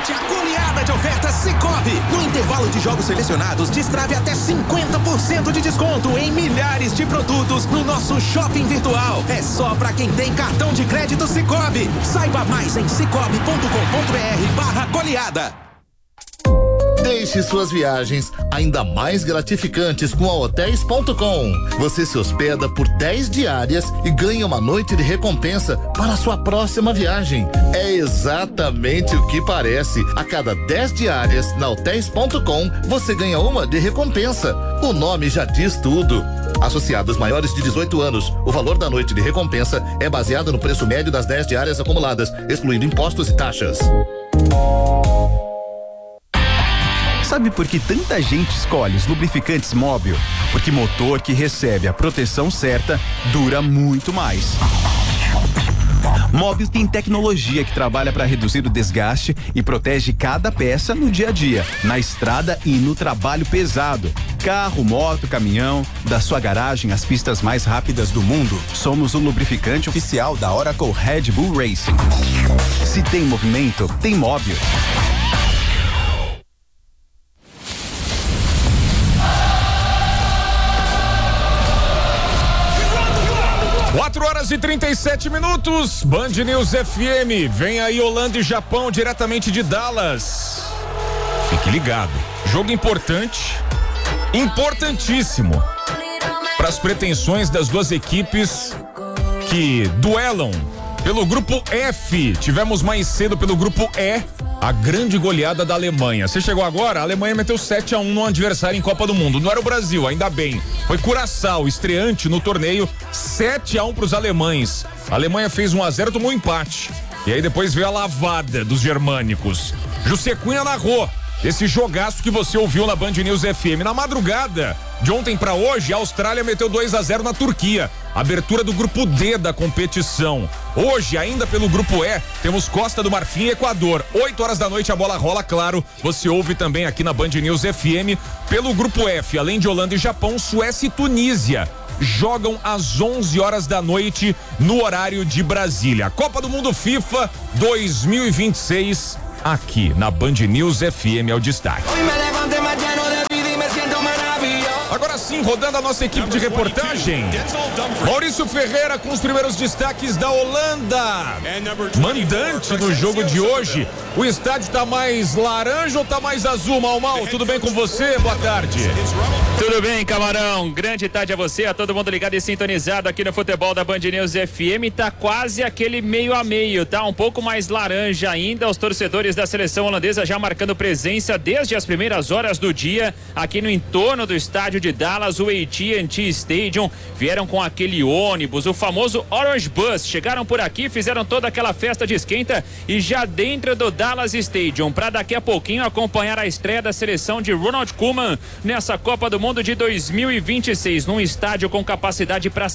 Aproveite a goleada de ofertas Sicoob. No intervalo de jogos selecionados, destrave até 50% de desconto em milhares de produtos no nosso shopping virtual. É só pra quem tem cartão de crédito Sicoob. Saiba mais em sicoob.com.br/goleada. Deixe suas viagens ainda mais gratificantes com a Hotéis.com. Você se hospeda por 10 diárias e ganha uma noite de recompensa para a sua próxima viagem. É exatamente o que parece. A cada 10 diárias na Hotéis.com, você ganha uma de recompensa. O nome já diz tudo. Associados maiores de 18 anos, o valor da noite de recompensa é baseado no preço médio das 10 diárias acumuladas, excluindo impostos e taxas. Sabe por que tanta gente escolhe os lubrificantes Móbil? Porque motor que recebe a proteção certa dura muito mais. Móbil tem tecnologia que trabalha para reduzir o desgaste e protege cada peça no dia a dia, na estrada e no trabalho pesado. Carro, moto, caminhão, da sua garagem às pistas mais rápidas do mundo, somos o lubrificante oficial da Oracle Red Bull Racing. Se tem movimento, tem Móbil. 4h37. Band News FM. Vem aí Holanda e Japão diretamente de Dallas. Fique ligado. Jogo importante, importantíssimo para as pretensões das duas equipes que duelam pelo grupo F. Tivemos mais cedo pelo grupo E a grande goleada da Alemanha. Você chegou agora? A Alemanha meteu 7-1 no adversário em Copa do Mundo. Não era o Brasil, ainda bem. Foi Curaçao, estreante no torneio, 7-1 pros alemães. A Alemanha fez 1-0, tomou um empate. E aí depois veio a lavada dos germânicos. José Cunha narrou esse jogaço que você ouviu na Band News FM. Na madrugada de ontem para hoje, a Austrália meteu 2-0 na Turquia. Abertura do grupo D da competição. Hoje, ainda pelo grupo E, temos Costa do Marfim e Equador. 8h da noite a bola rola, claro. Você ouve também aqui na Band News FM. Pelo grupo F, além de Holanda e Japão, Suécia e Tunísia jogam às 11h da noite no horário de Brasília. Copa do Mundo FIFA 2026 aqui na Band News FM é o destaque. Agora sim, rodando a nossa equipe de reportagem. Maurício Ferreira com os primeiros destaques da Holanda. Mandante no jogo de hoje. O estádio tá mais laranja ou tá mais azul, Mal? Tudo bem com você? Boa tarde. Tudo bem, Camarão? Grande tarde a você, a todo mundo ligado e sintonizado aqui no futebol da Band News FM. Tá quase aquele meio a meio, tá um pouco mais laranja ainda. Os torcedores da seleção holandesa já marcando presença desde as primeiras horas do dia aqui no entorno do estádio de Dallas, o AT&T Stadium. Vieram com aquele ônibus, o famoso Orange Bus. Chegaram por aqui, fizeram toda aquela festa de esquenta e já dentro do Dallas Stadium, para daqui a pouquinho acompanhar a estreia da seleção de Ronald Koeman nessa Copa do Mundo de 2026, num estádio com capacidade para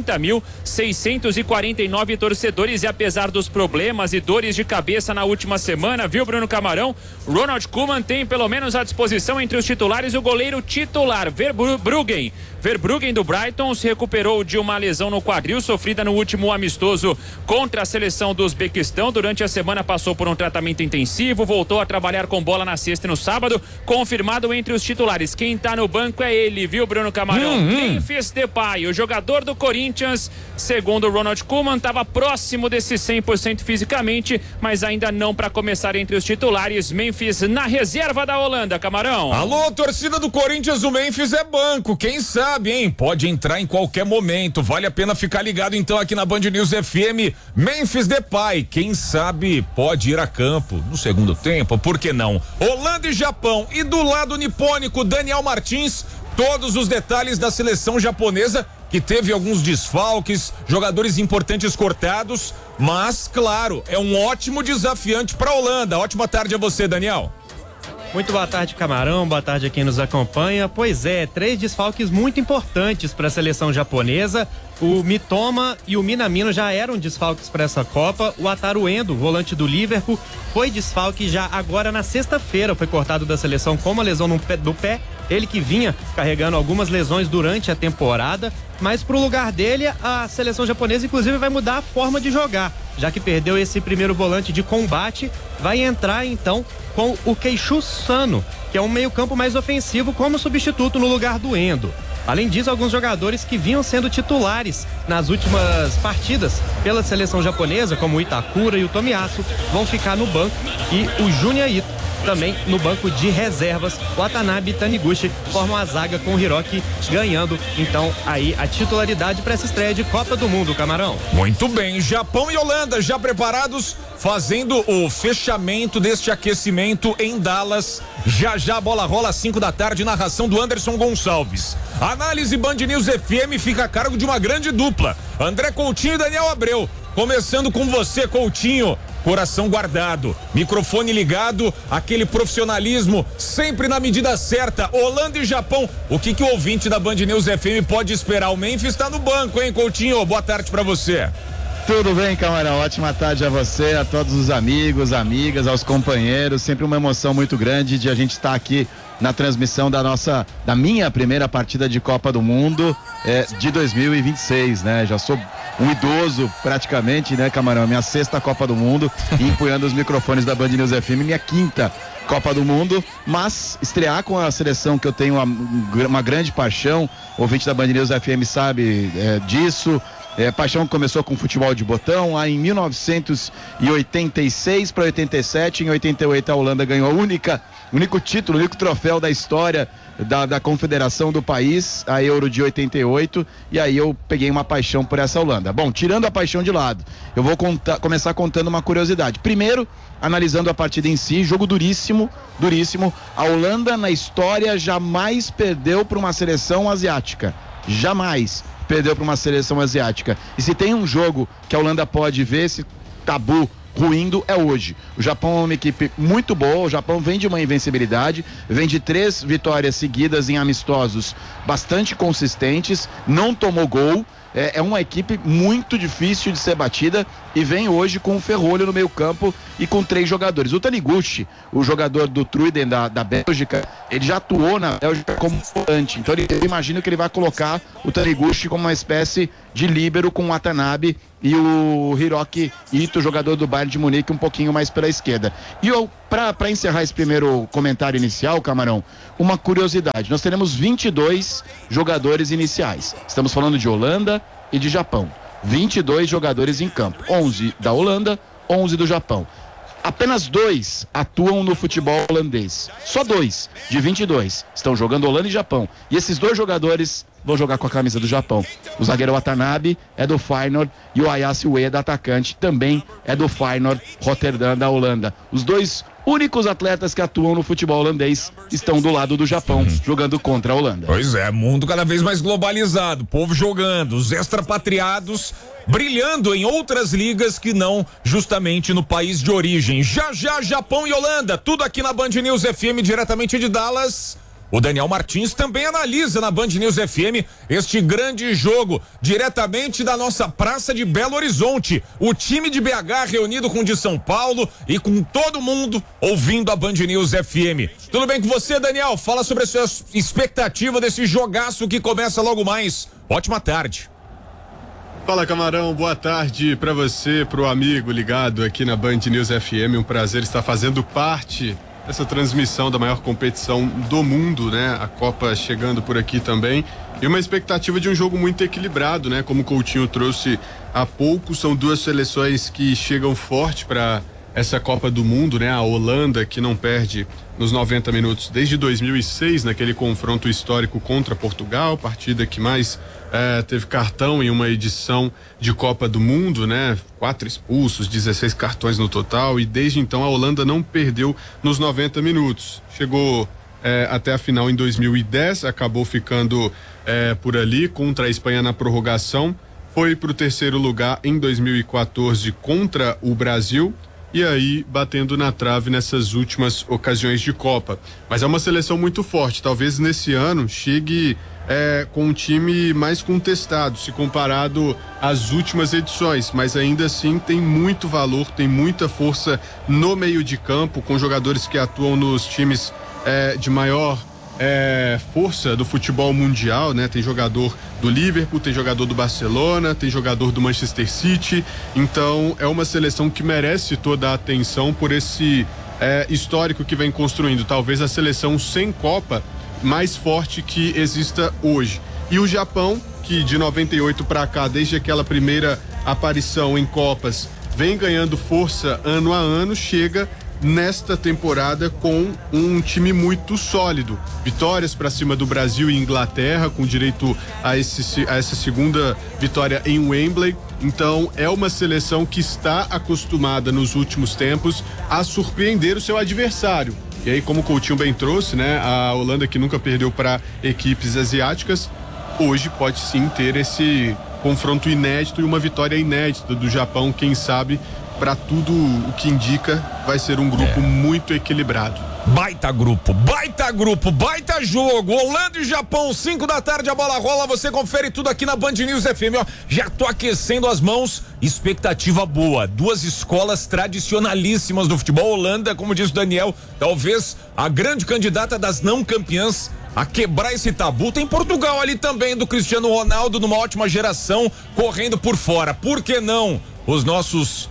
70.649 torcedores. E apesar dos problemas e dores de cabeça na última semana, viu, Bruno Camarão? Ronald Koeman tem pelo menos à disposição entre os titulares o goleiro titular, Verbruggen do Brighton. Se recuperou de uma lesão no quadril sofrida no último amistoso contra a seleção do Uzbequistão. Durante a semana passou por um tratamento intensivo, voltou a trabalhar com bola na sexta e no sábado, confirmado entre os titulares. Quem tá no banco é ele, viu, Bruno Camarão? Memphis Depay, o jogador do Corinthians, segundo o Ronald Koeman, estava próximo desse 100% fisicamente, mas ainda não para começar entre os titulares. Memphis na reserva da Holanda, Camarão. Alô, torcida do Corinthians, o Memphis é banco, quem sabe, hein? Pode entrar em qualquer momento, vale a pena ficar ligado então aqui na Band News FM. Memphis Depay, quem sabe pode ir a campo no segundo tempo, por que não? Holanda e Japão, e do lado nipônico, Daniel Martins, todos os detalhes da seleção japonesa, que teve alguns desfalques, jogadores importantes cortados, mas claro, é um ótimo desafiante para a Holanda. Ótima tarde a você, Daniel. Muito boa tarde, Camarão, boa tarde a quem nos acompanha. Pois é, 3 desfalques muito importantes para a seleção japonesa. O Mitoma e o Minamino já eram desfalques para essa Copa. O Wataru Endo, volante do Liverpool, foi desfalque já agora na sexta-feira. Foi cortado da seleção com uma lesão do pé. Ele que vinha carregando algumas lesões durante a temporada. Mas pro lugar dele, a seleção japonesa inclusive vai mudar a forma de jogar. já que perdeu esse primeiro volante de combate, vai entrar então com o Keishu Sano, que é um meio-campo mais ofensivo como substituto no lugar do Endo. Além disso, alguns jogadores que vinham sendo titulares nas últimas partidas pela seleção japonesa, como o Itakura e o Tomiyasu, vão ficar no banco, e o Junya Ito também no banco de reservas. Watanabe e Taniguchi formam a zaga com o Hiroki ganhando então aí a titularidade para essa estreia de Copa do Mundo, Camarão. Muito bem, Japão e Holanda já preparados, fazendo o fechamento deste aquecimento em Dallas. Já a bola rola às 5 da tarde, narração do Anderson Gonçalves. Análise Band News FM fica a cargo de uma grande dupla, André Coutinho e Daniel Abreu. Começando com você, Coutinho, coração guardado, microfone ligado, aquele profissionalismo sempre na medida certa. Holanda e Japão, o que o ouvinte da Band News FM pode esperar? O Memphis está no banco, hein, Coutinho? Boa tarde pra você. Tudo bem, Camarão? Ótima tarde a você, a todos os amigos, amigas, aos companheiros. Sempre uma emoção muito grande de a gente estar aqui na transmissão da minha primeira partida de Copa do Mundo de 2026, né? Já sou um idoso praticamente, né, Camarão? Minha 6ª Copa do Mundo, empunhando os microfones da Band News FM, minha 5ª Copa do Mundo, mas estrear com a seleção que eu tenho uma grande paixão, o ouvinte da Band News FM sabe disso. Paixão que começou com futebol de botão lá em 1986 para 87. Em 88 a Holanda ganhou o único título, o único troféu da história da confederação do país, a Euro de 88, e aí eu peguei uma paixão por essa Holanda. Bom, tirando a paixão de lado, eu vou começar contando uma curiosidade. Primeiro, analisando a partida em si, jogo duríssimo. A Holanda na história jamais perdeu para uma seleção asiática. Jamais perdeu para uma seleção asiática. E se tem um jogo que a Holanda pode ver esse tabu ruindo, é hoje. O Japão é uma equipe muito boa, o Japão vem de uma invencibilidade, vem de 3 vitórias seguidas em amistosos bastante consistentes, não tomou gol, é uma equipe muito difícil de ser batida e vem hoje com o Ferrolho no meio campo e com 3 jogadores. O Taniguchi, o jogador do Truiden da Bélgica, ele já atuou na Bélgica como volante, então eu imagino que ele vai colocar o Taniguchi como uma espécie de líbero com o Watanabe e o Hiroki Ito, jogador do Bayern de Munique, um pouquinho mais pela esquerda. E para encerrar esse primeiro comentário inicial, Camarão, uma curiosidade: nós teremos 22 jogadores iniciais. Estamos falando de Holanda e de Japão. 22 jogadores em campo, 11 da Holanda, 11 do Japão. Apenas 2 atuam no futebol holandês. Só 2 de 22 estão jogando Holanda e Japão. E esses 2 jogadores vão jogar com a camisa do Japão. O zagueiro Watanabe é do Feyenoord e o Ayase Ueda, atacante, também é do Feyenoord Rotterdam da Holanda. Os 2 únicos atletas que atuam no futebol holandês estão do lado do Japão, jogando contra a Holanda. Pois é, mundo cada vez mais globalizado, povo jogando, os extrapatriados brilhando em outras ligas que não justamente no país de origem. Já Japão e Holanda, tudo aqui na Band News FM, diretamente de Dallas. O Daniel Martins também analisa na Band News FM este grande jogo, diretamente da nossa praça de Belo Horizonte. O time de BH reunido com o de São Paulo e com todo mundo ouvindo a Band News FM. Tudo bem com você, Daniel? Fala sobre a sua expectativa desse jogaço que começa logo mais. Ótima tarde. Fala, Camarão, boa tarde pra você, pro amigo ligado aqui na Band News FM. Um prazer estar fazendo parte dessa transmissão da maior competição do mundo, né? A Copa chegando por aqui também. E uma expectativa de um jogo muito equilibrado, né? Como o Coutinho trouxe há pouco, são 2 seleções que chegam forte para essa Copa do Mundo, né? A Holanda, que não perde nos 90 minutos desde 2006, naquele confronto histórico contra Portugal, partida que mais teve cartão em uma edição de Copa do Mundo, né? 4 expulsos, 16 cartões no total, e desde então a Holanda não perdeu nos 90 minutos. Chegou até a final em 2010, acabou ficando por ali contra a Espanha na prorrogação, foi para o 3º lugar em 2014 contra o Brasil, e aí batendo na trave nessas últimas ocasiões de Copa. Mas é uma seleção muito forte, talvez nesse ano chegue com um time mais contestado se comparado às últimas edições, mas ainda assim tem muito valor, tem muita força no meio de campo, com jogadores que atuam nos times de maior força do futebol mundial, né? Tem jogador do Liverpool, tem jogador do Barcelona, tem jogador do Manchester City. Então é uma seleção que merece toda a atenção por esse histórico que vem construindo. Talvez a seleção sem Copa mais forte que exista hoje. E o Japão, que de 98 para cá, desde aquela primeira aparição em Copas, vem ganhando força ano a ano, chega nesta temporada com um time muito sólido. Vitórias para cima do Brasil e Inglaterra, com direito a essa segunda vitória em Wembley. Então é uma seleção que está acostumada nos últimos tempos a surpreender o seu adversário. E aí, como o Coutinho bem trouxe, né, a Holanda, que nunca perdeu para equipes asiáticas, hoje pode sim ter esse confronto inédito e uma vitória inédita do Japão, quem sabe. Para tudo o que indica, vai ser um grupo muito equilibrado. Baita grupo, baita jogo. Holanda e Japão, 5 da tarde, a bola rola. Você confere tudo aqui na Band News FM. Ó, já tô aquecendo as mãos. Expectativa boa. 2 escolas tradicionalíssimas do futebol. Holanda, como disse o Daniel, talvez a grande candidata das não campeãs a quebrar esse tabu. Tem Portugal ali também, do Cristiano Ronaldo, numa ótima geração, correndo por fora. Por que não? Os nossos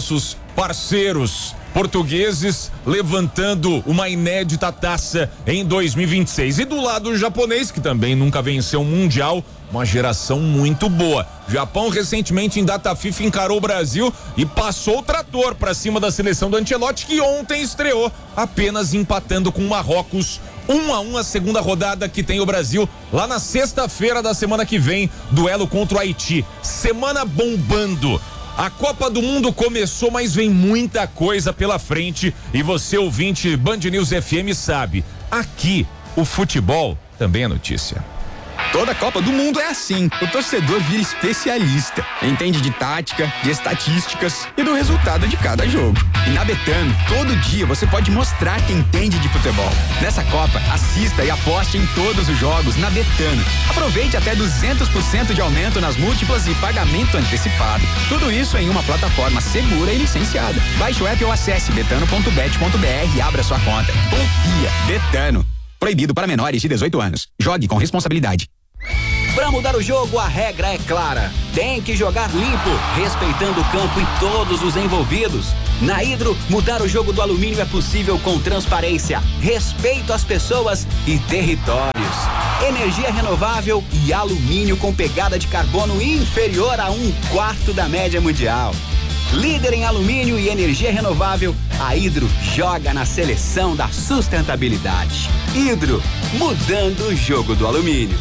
parceiros portugueses levantando uma inédita taça em 2026. E do lado japonês, que também nunca venceu um mundial, uma geração muito boa. O Japão recentemente em data FIFA encarou o Brasil e passou o trator para cima da seleção do Ancelotti, que ontem estreou apenas empatando com o Marrocos 1-1 a segunda rodada, que tem o Brasil lá na sexta-feira da semana que vem, duelo contra o Haiti. Semana bombando. A Copa do Mundo começou, mas vem muita coisa pela frente e você, ouvinte Band News FM, sabe, aqui o futebol também é notícia. Toda Copa do Mundo é assim. O torcedor vira especialista. Entende de tática, de estatísticas e do resultado de cada jogo. E na Betano, todo dia você pode mostrar que entende de futebol. Nessa Copa, assista e aposte em todos os jogos na Betano. Aproveite até 200% de aumento nas múltiplas e pagamento antecipado. Tudo isso em uma plataforma segura e licenciada. Baixe o app ou acesse betano.bet.br e abra sua conta. Confia. Betano. Proibido para menores de 18 anos. Jogue com responsabilidade. Para mudar o jogo, a regra é clara. Tem que jogar limpo, respeitando o campo e todos os envolvidos. Na Hidro, mudar o jogo do alumínio é possível com transparência, respeito às pessoas e territórios. Energia renovável e alumínio com pegada de carbono inferior a 1/4 da média mundial. Líder em alumínio e energia renovável, a Hidro joga na seleção da sustentabilidade. Hidro, mudando o jogo do alumínio.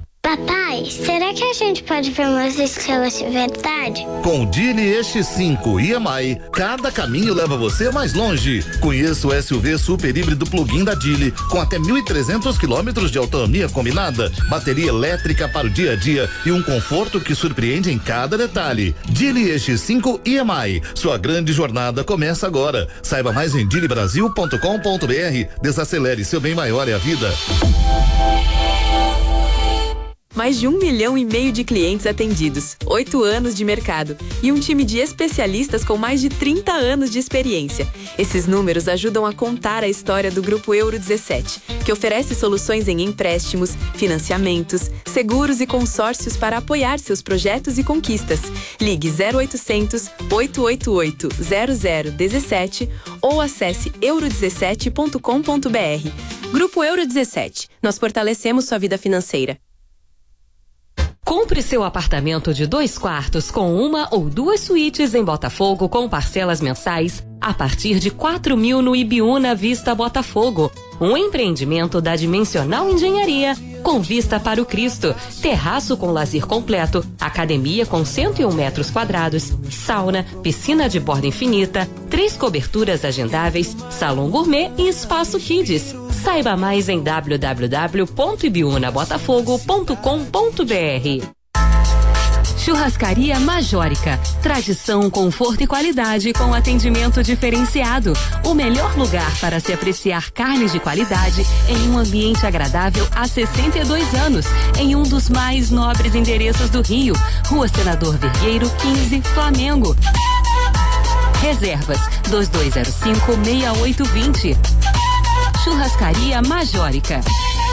Papai, será que a gente pode ver umas estrelas de verdade? Com o Dili X5 EMI, cada caminho leva você mais longe. Conheça o SUV super híbrido plug-in da Dili, com até 1.300 quilômetros de autonomia combinada, bateria elétrica para o dia a dia e um conforto que surpreende em cada detalhe. Dili X5 EMI, sua grande jornada começa agora. Saiba mais em dilibrasil.com.br. Desacelere, seu bem maior é a vida. Mais de 1,5 milhão de clientes atendidos, 8 anos de mercado e um time de especialistas com mais de 30 anos de experiência. Esses números ajudam a contar a história do Grupo Euro 17, que oferece soluções em empréstimos, financiamentos, seguros e consórcios para apoiar seus projetos e conquistas. Ligue 0800 888 0017 ou acesse euro17.com.br. Grupo Euro 17. Nós fortalecemos sua vida financeira. Compre seu apartamento de 2 quartos com 1 ou 2 suítes em Botafogo com parcelas mensais a partir de 4.000 no Ibiúna Vista Botafogo. Um empreendimento da Dimensional Engenharia com vista para o Cristo, terraço com lazer completo, academia com 101 metros quadrados, sauna, piscina de borda infinita, 3 coberturas agendáveis, salão gourmet e espaço kids. Saiba mais em www.ibiunabotafogo.com.br. Churrascaria Majórica. Tradição, conforto e qualidade com atendimento diferenciado. O melhor lugar para se apreciar carnes de qualidade em um ambiente agradável há 62 anos, em um dos mais nobres endereços do Rio. Rua Senador Vergueiro 15, Flamengo. Reservas 2205-6820. Churrascaria Majórica.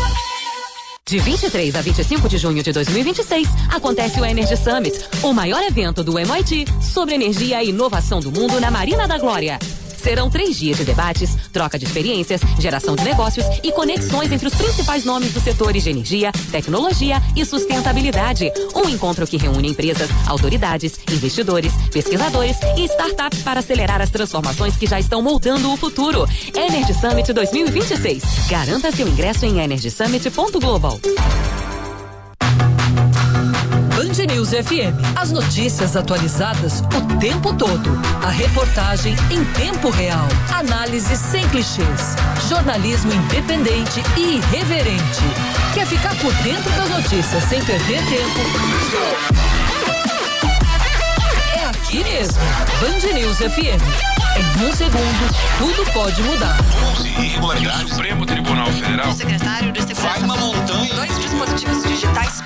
De 23 a 25 de junho de 2026, acontece o Energy Summit, o maior evento do MIT sobre energia e inovação do mundo na Marina da Glória. Serão 3 dias de debates, troca de experiências, geração de negócios e conexões entre os principais nomes dos setores de energia, tecnologia e sustentabilidade. Um encontro que reúne empresas, autoridades, investidores, pesquisadores e startups para acelerar as transformações que já estão moldando o futuro. Energy Summit 2026. Garanta seu ingresso em energysummit.global. Band News FM. As notícias atualizadas o tempo todo. A reportagem em tempo real. Análise sem clichês. Jornalismo independente e irreverente. Quer ficar por dentro das notícias sem perder tempo? É aqui mesmo. Band News FM. Em 1 segundo, tudo pode mudar. 11 irregularidades. Supremo Tribunal Federal. O secretário de Segurança. Vai uma montanha. 2 dispositivos digitais.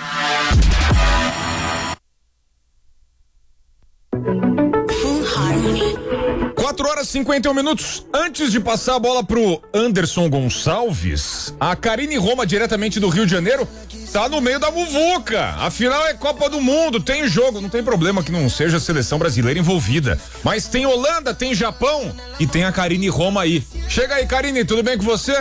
Full Harmony. 4h51. Antes de passar a bola pro Anderson Gonçalves, a Karine Roma, diretamente do Rio de Janeiro, tá no meio da muvuca. Afinal é Copa do Mundo, tem jogo, não tem problema que não seja a seleção brasileira envolvida. Mas tem Holanda, tem Japão e tem a Karine Roma aí. Chega aí, Karine, tudo bem com você?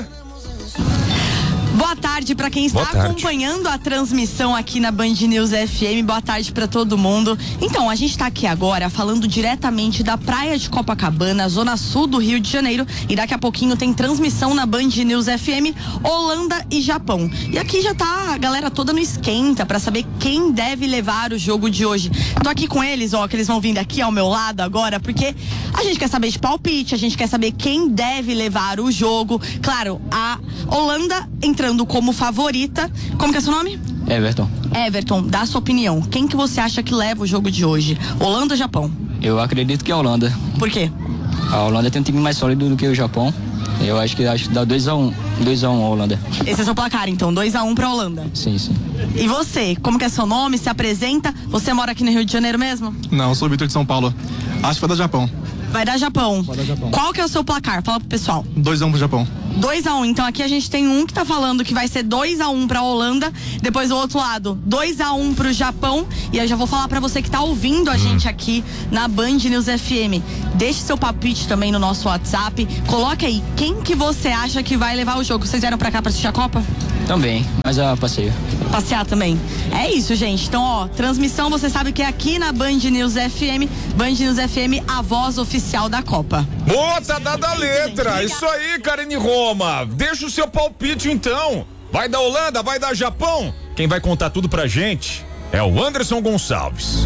Boa tarde para quem está acompanhando a transmissão aqui na Band News FM. Boa tarde para todo mundo. Então, a gente está aqui agora falando diretamente da praia de Copacabana, zona sul do Rio de Janeiro, e daqui a pouquinho tem transmissão na Band News FM, Holanda e Japão. E aqui já tá a galera toda no esquenta para saber quem deve levar o jogo de hoje. Tô aqui com eles, ó, que eles vão vir aqui ao meu lado agora, porque a gente quer saber de palpite, a gente quer saber quem deve levar o jogo. Claro, a Holanda entrando como favorita. Como que é seu nome? Everton, dá a sua opinião. Quem que você acha que leva o jogo de hoje? Holanda ou Japão? Eu acredito que é a Holanda. Por quê? A Holanda tem um time mais sólido do que o Japão. Eu acho que dá 2-1. 2-1 a Holanda. Esse é seu placar, então, 2-1 pra Holanda. Sim. E você, como que é seu nome? Se apresenta? Você mora aqui no Rio de Janeiro mesmo? Não, eu sou o Vitor de São Paulo. Acho que vai dar Japão. Vai dar Japão. Qual que é o seu placar? Fala pro pessoal. 2-1 pro Japão. 2-1. Então aqui a gente tem um que tá falando que vai ser 2-1 pra Holanda. Depois do outro lado, 2-1 pro Japão. E eu já vou falar pra você que tá ouvindo a gente aqui na Band News FM. Deixe seu palpite também no nosso WhatsApp. Coloque aí quem que você acha que vai levar o jogo. Vocês vieram pra cá pra assistir a Copa? Também, mas eu passeio. Passear também. É isso, gente. Então, ó, transmissão você sabe que é aqui na Band News FM. Band News FM, a voz oficial da Copa. Boa, tá dada a letra. Isso aí, Karine Roma. Deixa o seu palpite então. Vai da Holanda, vai da Japão? Quem vai contar tudo pra gente é o Anderson Gonçalves.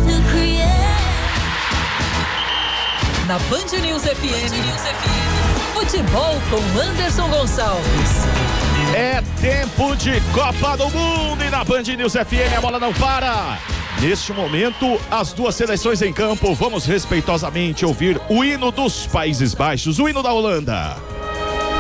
Na Band News FM, futebol com Anderson Gonçalves. É tempo de Copa do Mundo e na Band News FM a bola não para. Neste momento, as duas seleções em campo. Vamos respeitosamente ouvir o hino dos Países Baixos, o hino da Holanda.